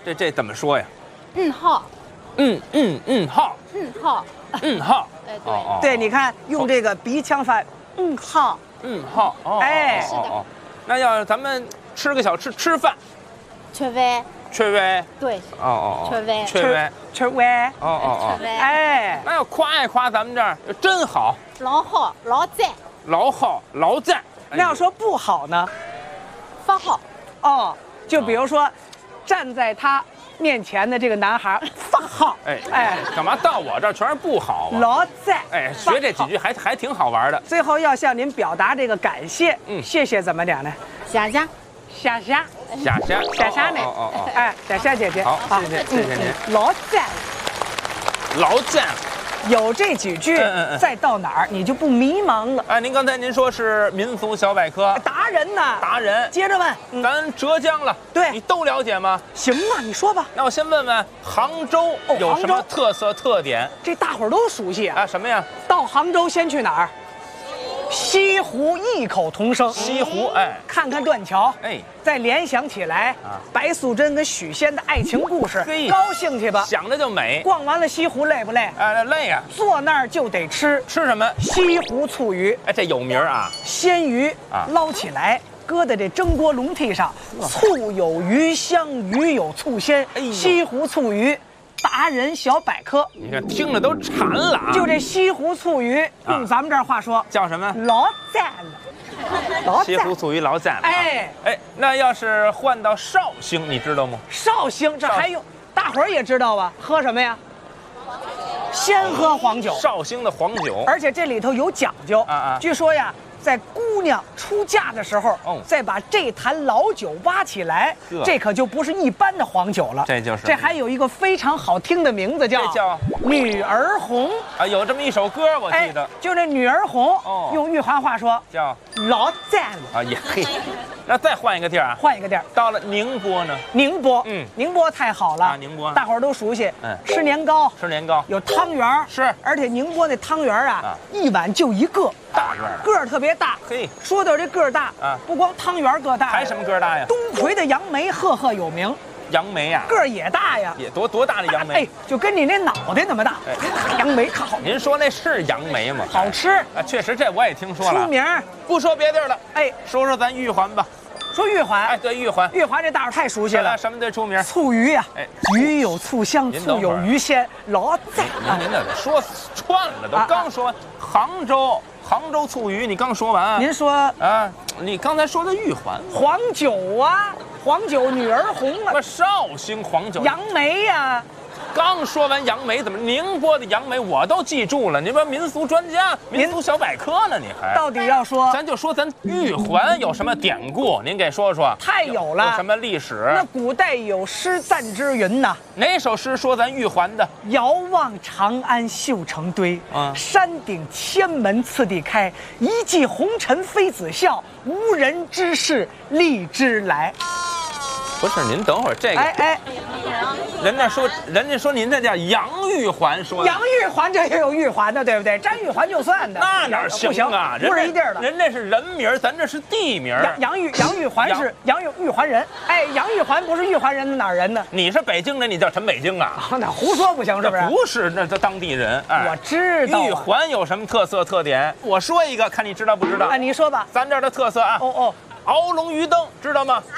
这怎么说呀？ 好。 好。 好。 好。 哎，对。 对，你看用这个鼻腔发，好。 好。哦。 哎， 是的。 那要是咱们吃个小吃饭， 缺胃。 缺胃。 对。缺胃。 缺胃。 缺胃。 缺胃。 哎， 那要夸一夸咱们这儿真好， 老好，老赞。 老好，老赞。 那要说不好呢？ 发好。 哦，就比如说，站在他面前的这个男孩发好， 哎，干嘛到我这儿全是不好啊？ 老赞， 哎，学这几句还挺好玩的。 最后要向您表达这个感谢，谢谢怎么讲呢？ 谢谢。 谢谢。 谢谢呢？哎，谢谢姐姐。 好，谢谢您。 老赞， 老赞。 有这几句，再到哪儿你就不迷茫了。 哎，刚才您说是民俗小百科达人呐， 达人。 接着问， 咱浙江了， 对， 你都了解吗？ 行啊，你说吧。 那我先问问杭州有什么特色特点？ 这大伙儿都熟悉啊。 什么呀？ 到杭州先去哪儿？西湖异口同声。 西湖，哎， 看看断桥， 哎， 再联想起来白素贞跟许仙的爱情故事，高兴去吧， 想着就美。 逛完了西湖累不累？ 累呀。 坐那儿就得吃什么？ 西湖醋鱼。 哎，这有名啊。 鲜鱼捞起来，搁在这蒸锅笼屉上，醋有鱼香，鱼有醋鲜，西湖醋鱼。达人小百科， 你看听着都馋了啊！ 就这西湖醋鱼，用咱们这儿话说叫什么？ 老赞了。 西湖醋鱼老赞了。 哎， 那要是换到绍兴，你知道吗？ 绍兴这还有，大伙儿也知道吧？喝什么呀？先喝黄酒。 绍兴的黄酒， 而且这里头有讲究据说呀，在姑娘出嫁的时候，再把这坛老酒挖起来，这可就不是一般的黄酒了，这还有一个非常好听的名字，叫《女儿红》 啊，有这么一首歌，我记得， 就这《女儿红》，用玉环话说叫老赞了啊，也嘿。那再换一个地儿啊， 换一个地儿， 到了宁波呢？ 宁波，宁波太好了宁波大伙儿都熟悉，吃年糕，有汤圆是， 而且宁波那汤圆啊，一碗就一个， 大个儿特别大。 嘿， 说到这个儿大不光汤圆个大， 还什么个儿大呀？ 东魁的杨梅赫赫有名。 杨梅呀， 个儿也大呀， 也多大的杨梅？ 哎，就跟你那脑袋那么大。杨梅可好。 您说那是杨梅吗？ 好吃啊，确实这我也听说了。 出名。 不说别地儿了，说说咱玉环吧。 说玉环， 哎，对，玉环这大伙太熟悉了。 什么最出名？ 醋鱼呀，鱼有醋香，醋有鱼鲜，老赞。 您这说串了，都刚说完杭州醋鱼，你刚说完。 您说啊，你刚才说的玉环黄酒啊，黄酒女儿红啊， 绍兴黄酒， 杨梅呀。 刚说完杨梅，怎么宁波的杨梅我都记住了？你说民俗专家、民俗小百科呢？你还到底要说， 咱就说咱玉环有什么典故？您给说说。 太有了， 有什么历史？ 那古代有诗赞之云呐， 哪首诗说咱玉环的？ 遥望长安绣成堆，山顶千门次第开，一骑红尘妃子笑，无人知是荔枝来。 不是，您等会儿这个，人家说您这叫杨玉环，说杨玉环这也有玉环的，对不对？沾玉环就算的， 那哪行啊？ 不是一地儿的， 人这是人名，咱这是地名。 杨玉环是玉环人，杨玉环不是玉环人，哪儿人呢？ 你是北京人，你叫陈北京啊？ 那胡说不行，是不是？ 不是，那当地人。 我知道。 玉环有什么特色特点？我说一个，看你知道不知道？ 你说吧。 咱这儿的特色啊。鳌龙鱼灯，知道吗？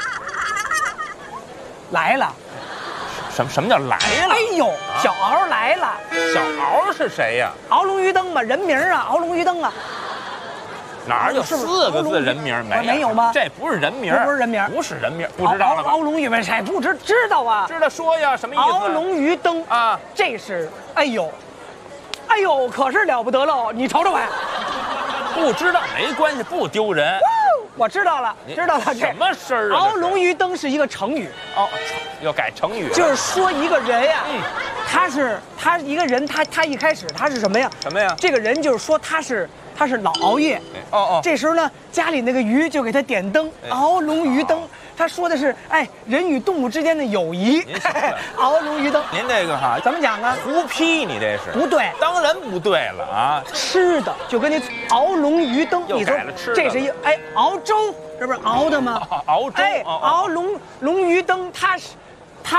来了， 什么叫来了？ 哎呦，小鳌来了。 小鳌是谁呀？ 鳌龙鱼灯嘛，人名啊，鳌龙鱼灯啊。 哪有4个字人名？ 没有吗？ 这不是人名， 不是人名， 不是人名，不知道了吧？ 鳌龙鱼灯谁不知道啊？ 知道说呀，什么意思？ 鳌龙鱼灯啊，这是哎呦，可是了不得喽！你瞅瞅我， 不知道没关系，不丢人。 我知道了，这什么事儿啊？ 鳌龙鱼灯是一个成语要改成语， 就是说一个人呀，他一个人，他一开始他是什么呀？ 什么呀？ 这个人就是说他是老熬夜，这时候呢，家里那个鱼就给他点灯，鳌龙鱼灯。他说的是，人与动物之间的友谊。鳌龙鱼灯， 您这个哈， 怎么讲啊？ 胡批，你这是不对， 当然不对了啊！ 吃的就跟那鳌龙鱼灯， 又改了吃的， 这是熬粥，这不是熬的吗？ 熬粥， 鳌龙鱼灯，